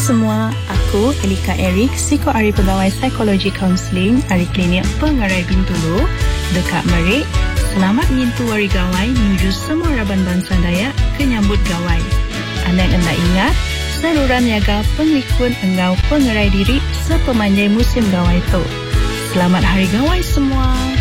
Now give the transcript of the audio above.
semua, aku Elika Eric, psikoari pegawai psikologi kaunseling dari klinik Pengerai Bintulu dekat Merik. Selamat menyentuh wari gawai menuju semua Raban Bangsa Dayak ke nyambut gawai. Anda ingat, saluran niaga penglikun engau pengerai diri sepemanjai musim gawai tu. Selamat Hari Gawai semua.